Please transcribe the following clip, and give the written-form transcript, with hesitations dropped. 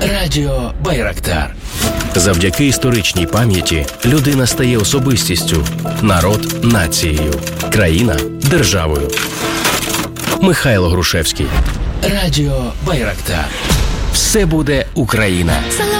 Радіо Байрактар. Завдяки історичній пам'яті людина стає особистістю, народ – нацією, країна – державою. Михайло Грушевський. Радіо Байрактар. Все буде Україна.